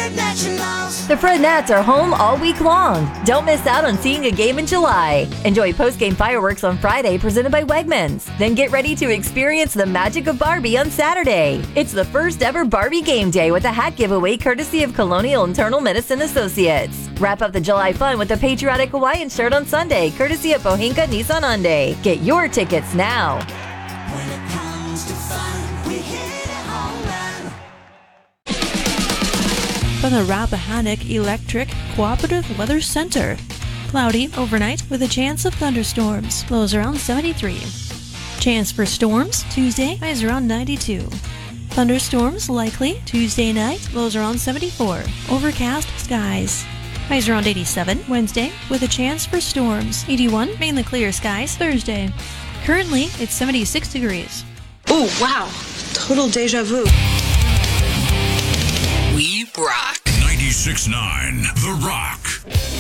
The Fred Nats are home all week long. Don't miss out on seeing a game in July. Enjoy post-game fireworks on Friday presented by Wegmans. Then get ready to experience the magic of Barbie on Saturday. It's the first ever Barbie game day with a hat giveaway courtesy of Colonial Internal Medicine Associates. Wrap up the July fun with a patriotic Hawaiian shirt on Sunday courtesy of Pohinka Nissan Hyundai. Get your tickets now. When it comes to fun, we hit a home run. From the Rappahannock Electric Cooperative Weather Center. Cloudy overnight with a chance of thunderstorms. Lows around 73. Chance for storms Tuesday, highs around 92. Thunderstorms likely Tuesday night, lows around 74. Overcast skies. Highs around 87 Wednesday with a chance for storms. 81 mainly clear skies Thursday. Currently it's 76 degrees. Ooh, wow. Total deja vu. We rock. 96.9 The Rock.